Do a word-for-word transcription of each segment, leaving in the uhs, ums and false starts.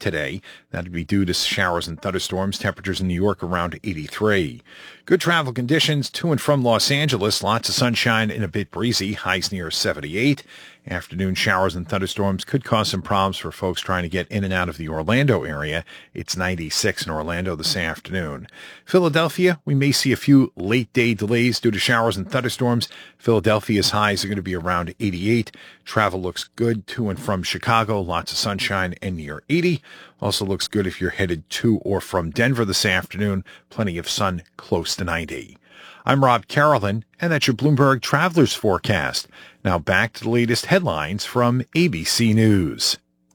today. That'd be due to showers and thunderstorms. Temperatures in New York around eighty-three. Good travel conditions to and from Los Angeles. Lots of sunshine and a bit breezy. Highs near seventy-eight. Afternoon showers and thunderstorms could cause some problems for folks trying to get in and out of the Orlando area. It's ninety-six in Orlando this afternoon. Philadelphia, we may see a few late day delays due to showers and thunderstorms. Philadelphia's highs are going to be around eighty-eight. Travel looks good to and from Chicago. Lots of sunshine and near eighty. Also looks good if you're headed to or from Denver this afternoon. Plenty of sun, close to ninety. I'm Rob Carolyn, and that's your Bloomberg Travelers Forecast. Now back to the latest headlines from A B C News.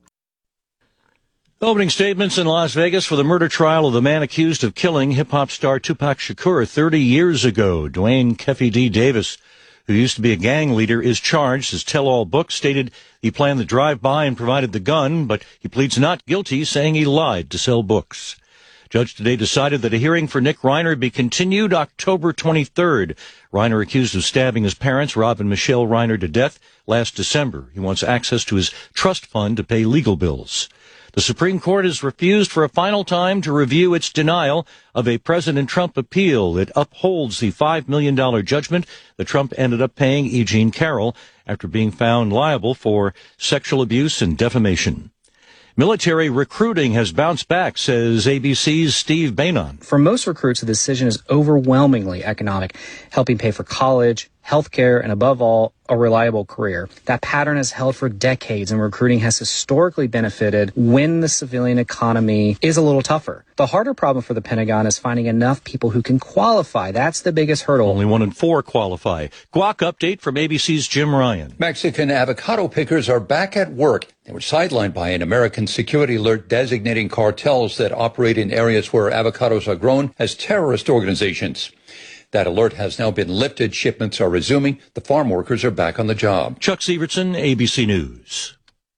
Opening statements in Las Vegas for the murder trial of the man accused of killing hip-hop star Tupac Shakur thirty years ago. Dwayne Keffy D. Davis, who used to be a gang leader, is charged. His tell-all book stated he planned the drive-by and provided the gun, but he pleads not guilty, saying he lied to sell books. Judge today decided that a hearing for Nick Reiner be continued October twenty-third. Reiner accused of stabbing his parents, Rob and Michelle Reiner, to death last December. He wants access to his trust fund to pay legal bills. The Supreme Court has refused for a final time to review its denial of a President Trump appeal. It upholds the five million dollars judgment that Trump ended up paying E. Jean Carroll after being found liable for sexual abuse and defamation. Military recruiting has bounced back, says A B C's Steve Bainon. For most recruits, the decision is overwhelmingly economic, helping pay for college, healthcare, and above all, a reliable career. That pattern has held for decades, and recruiting has historically benefited when the civilian economy is a little tougher. The harder problem for the Pentagon is finding enough people who can qualify. That's the biggest hurdle. Only one in four qualify. Guac update from A B C's Jim Ryan. Mexican avocado pickers are back at work. They were sidelined by an American security alert designating cartels that operate in areas where avocados are grown as terrorist organizations. That alert has now been lifted. Shipments are resuming. The farm workers are back on the job. Chuck Severson, A B C News.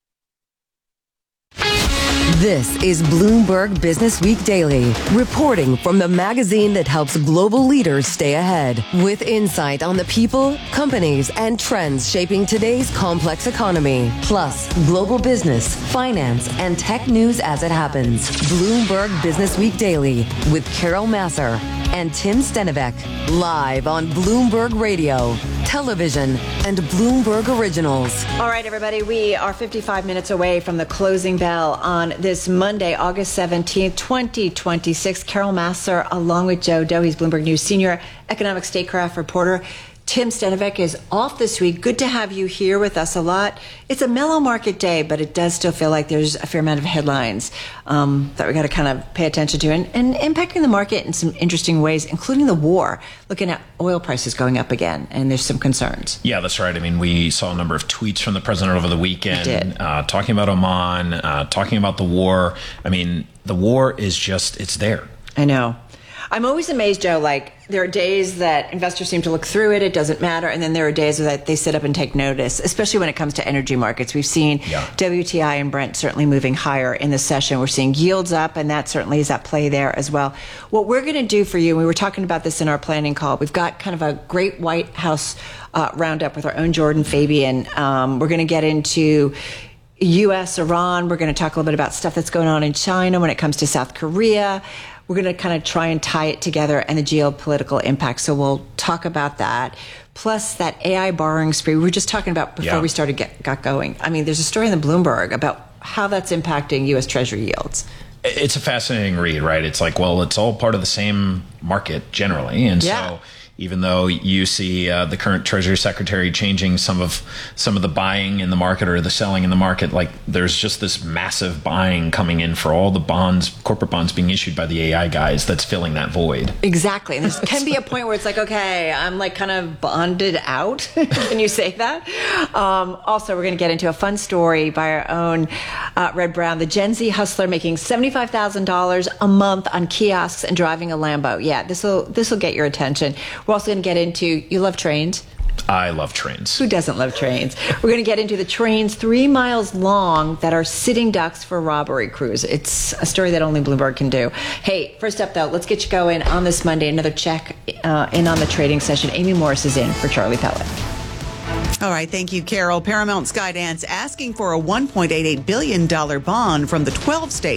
This is Bloomberg Business Week Daily, reporting from the magazine that helps global leaders stay ahead, with insight on the people, companies, and trends shaping today's complex economy, plus global business, finance, and tech news as it happens. Bloomberg Business Week Daily with Carol Massar and Tim Stenivek, live on Bloomberg Radio, television, and Bloomberg Originals. All right, everybody, we are fifty-five minutes away from the closing bell on this Monday, August seventeenth, twenty twenty-six. Carol Massar, along with Joe Doe, he's Bloomberg News senior economic statecraft reporter. Tim Stenivek is off this week. Good to have you here with us a lot. It's a mellow market day, but it does still feel like there's a fair amount of headlines um, that we got to kind of pay attention to and, and impacting the market in some interesting ways, including the war, looking at oil prices going up again, and there's some concerns. Yeah, that's right. I mean, we saw a number of tweets from the president over the weekend uh, talking about Oman, uh, talking about the war. I mean, the war is just, it's there. I know. I'm always amazed, Joe, like there are days that investors seem to look through it, it doesn't matter, and then there are days that they sit up and take notice, especially when it comes to energy markets. We've seen yeah. W T I and Brent certainly moving higher in the session. We're seeing yields up, and that certainly is at play there as well. What we're going to do for you, and we were talking about this in our planning call, we've got kind of a great White House uh, roundup with our own Jordan Fabian. Um, we're going to get into U S, Iran. We're going to talk a little bit about stuff that's going on in China when it comes to South Korea. We're going to kind of try and tie it together and the geopolitical impact. So we'll talk about that. Plus that A I borrowing spree we were just talking about before yeah. we started get, got going. I mean, there's a story in the Bloomberg about how that's impacting U S Treasury yields. It's a fascinating read, right? It's like, well, it's all part of the same market generally. And yeah. so even though you see uh, the current Treasury Secretary changing some of some of the buying in the market or the selling in the market, like there's just this massive buying coming in for all the bonds, corporate bonds being issued by the A I guys that's filling that void. Exactly. And there can be a point where it's like, okay, I'm like kind of bonded out. Can you say that? Um, also, we're going to get into a fun story by our own uh, Red Brown, the Gen Z hustler making seventy-five thousand dollars a month on kiosks and driving a Lambo. Yeah, this will this will get your attention. We're also going to get into, you love trains? I love trains. Who doesn't love trains? We're going to get into the trains three miles long that are sitting ducks for robbery crews. It's a story that only Bloomberg can do. Hey, first up, though, let's get you going on this Monday. Another check uh, in on the trading session. Amy Morris is in for Charlie Pellet. All right, thank you, Carol. Paramount Skydance asking for a one point eight eight billion dollars bond from the twelve states